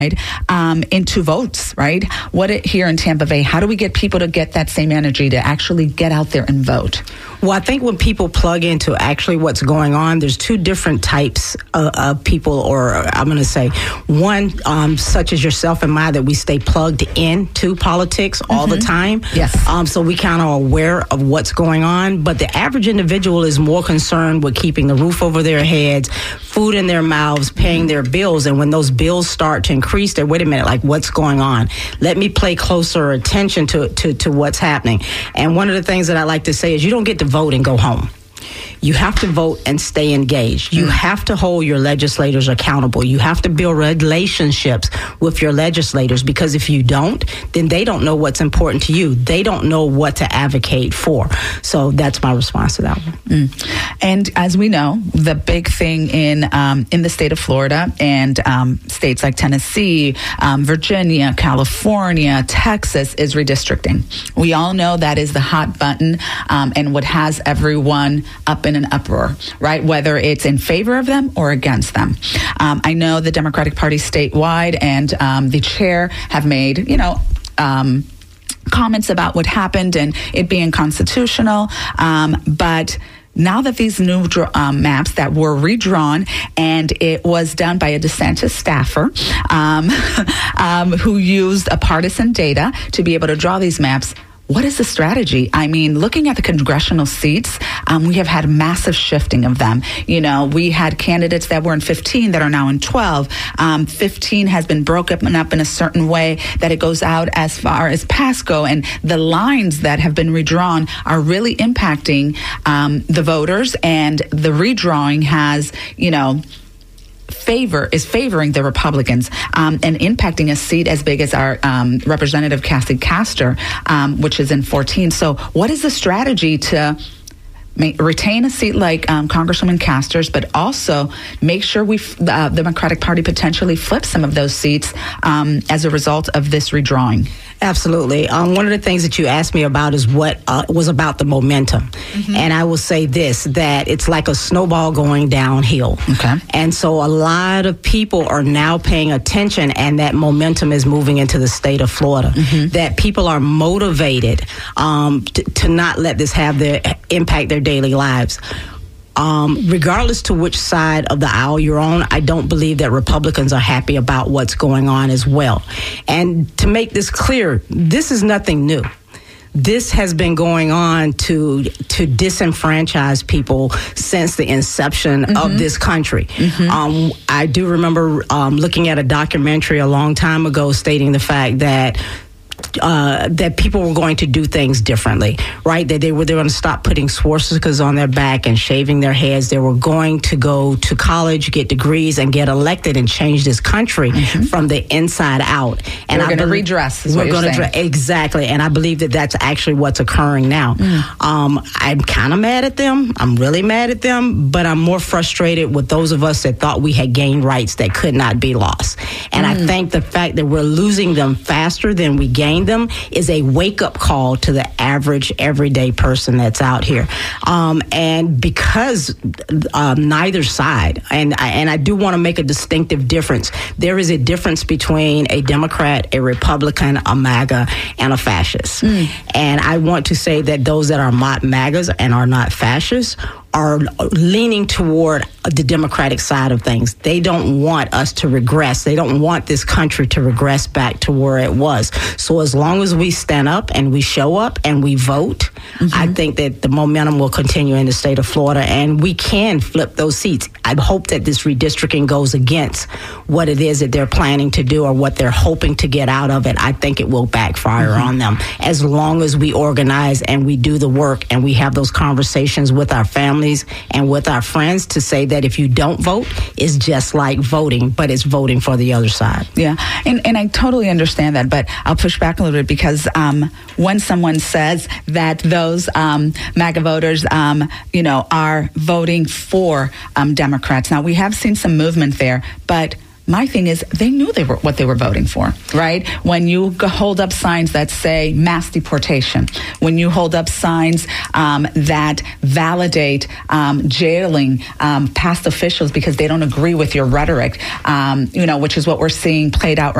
into votes, right? Here in Tampa Bay, how do we get people to get that same energy to actually get out there and vote? Well, I think when people plug into actually what's going on, there's two different types of people, or I'm going to say one, such as yourself and I, that we stay plugged into politics all the time. Yes. So we kind of are aware of what's going on, but the average individual is more concerned with keeping the roof over their heads, food in their mouths, paying their bills, and when those bills start to increase, they're, wait a minute, like, what's going on? Let me pay closer attention to what's happening. And one of the things that I like to say is you don't get to vote and go home. You have to vote and stay engaged. You have to hold your legislators accountable. You have to build relationships with your legislators, because if you don't, then they don't know what's important to you. They don't know what to advocate for. So that's my response to that one. And as we know, the big thing in the state of Florida and states like Tennessee, Virginia, California, Texas is redistricting. We all know that is the hot button and what has everyone up in an uproar, right? Whether it's in favor of them or against them. I know the Democratic Party statewide and the chair have made, comments about what happened and it being constitutional. But now that these new maps that were redrawn, and it was done by a DeSantis staffer who used a partisan data to be able to draw these maps, what is the strategy? I mean, looking at the congressional seats, we have had massive shifting of them. We had candidates that were in 15 that are now in 12. 15 has been broken up in a certain way that it goes out as far as Pasco, and the lines that have been redrawn are really impacting the voters, and the redrawing has, favoring the Republicans and impacting a seat as big as our Representative Cassie Castor, which is in 14. So what is the strategy to retain a seat like Congresswoman Castor's, but also make sure the Democratic Party potentially flips some of those seats as a result of this redrawing? Absolutely. One of the things that you asked me about is what was about the momentum. And I will say this, that it's like a snowball going downhill. Okay. And so a lot of people are now paying attention, and that momentum is moving into the state of Florida. That people are motivated to not let this impact their daily lives. Regardless to which side of the aisle you're on, I don't believe that Republicans are happy about what's going on as well. And to make this clear, this is nothing new. This has been going on to disenfranchise people since the inception of this country. I do remember looking at a documentary a long time ago stating the fact that people were going to do things differently, right? That they were going to stop putting swastikas on their back and shaving their heads. They were going to go to college, get degrees, and get elected and change this country from the inside out. And we're going to redress. We're going to exactly, and I believe that that's actually what's occurring now. I'm kind of mad at them. I'm really mad at them, but I'm more frustrated with those of us that thought we had gained rights that could not be lost. And I think the fact that we're losing them faster than we gained them is a wake-up call to the average everyday person that's out here. And because neither side, and I do want to make a distinctive difference, there is a difference between a Democrat, a Republican, a MAGA, and a fascist. And I want to say that those that are not MAGAs and are not fascists are leaning toward the Democratic side of things. They don't want us to regress. They don't want this country to regress back to where it was. So as long as we stand up and we show up and we vote, I think that the momentum will continue in the state of Florida, and we can flip those seats. I hope that this redistricting goes against what it is that they're planning to do or what they're hoping to get out of it. I think it will backfire on them as long as we organize and we do the work and we have those conversations with our families and with our friends to say that if you don't vote, it's just like voting, but it's voting for the other side. Yeah, and I totally understand that, but I'll push back a little bit because when someone says that those MAGA voters, are voting for Democrats, now we have seen some movement there, but my thing is they knew what they were voting for, right? When you hold up signs that say mass deportation, when you hold up signs that validate jailing past officials because they don't agree with your rhetoric, which is what we're seeing played out right